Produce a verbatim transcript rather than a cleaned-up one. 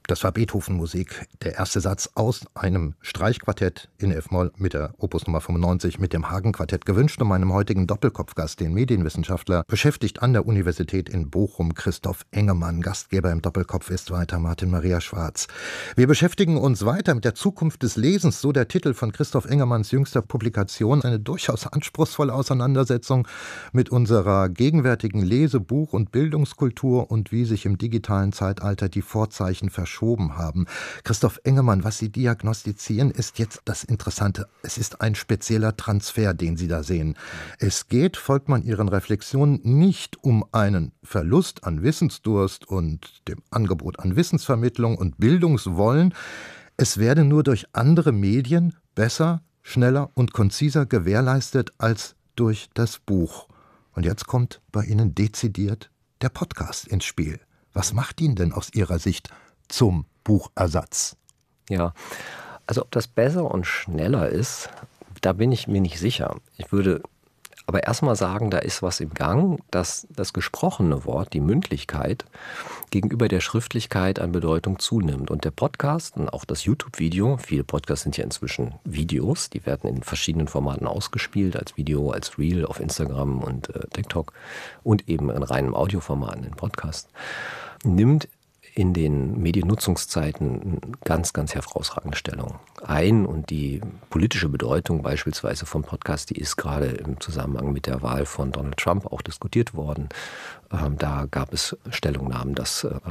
Das war Beethoven-Musik, der erste Satz aus einem Streichquartett in F-Moll mit der Opus Nummer fünfundneunzig mit dem Hagen-Quartett, gewünscht von meinem heutigen Doppelkopfgast, den Medienwissenschaftler, beschäftigt an der Universität in Bochum, Christoph Engemann. Gastgeber im Doppelkopf ist weiter Martin Maria Schwarz. Wir beschäftigen uns weiter mit der Zukunft des Lesens, so der Titel von Christoph Engemanns jüngster Publikation. Eine durchaus anspruchsvolle Auseinandersetzung mit unserer gegenwärtigen Lese-, Buch- und Bildungskultur und wie sich im digitalen Zeitalter die Vorzeichen verschoben haben. Christoph Engemann, was Sie diagnostizieren, ist jetzt das Interessante. Es ist ein spezieller Transfer, den Sie da sehen. Es geht, folgt man Ihren Reflexionen, nicht um einen Verlust an Wissensdurst und dem Angebot an Wissensvermittlung und Bildungswollen. Es werde nur durch andere Medien besser, schneller und konziser gewährleistet als durch das Buch. Und jetzt kommt bei Ihnen dezidiert der Podcast ins Spiel. Was macht ihn denn aus Ihrer Sicht zum Buchersatz? Ja, also ob das besser und schneller ist, da bin ich mir nicht sicher. Ich würde aber erstmal sagen, da ist was im Gang, dass das gesprochene Wort, die Mündlichkeit, gegenüber der Schriftlichkeit an Bedeutung zunimmt. Und der Podcast und auch das YouTube-Video, viele Podcasts sind ja inzwischen Videos, die werden in verschiedenen Formaten ausgespielt, als Video, als Reel auf Instagram und äh, TikTok und eben in reinen Audioformaten in Podcast, nimmt in den Mediennutzungszeiten ganz, ganz herausragende Stellung ein. Und die politische Bedeutung beispielsweise vom Podcast, die ist gerade im Zusammenhang mit der Wahl von Donald Trump auch diskutiert worden. Ähm, da gab es Stellungnahmen, dass äh,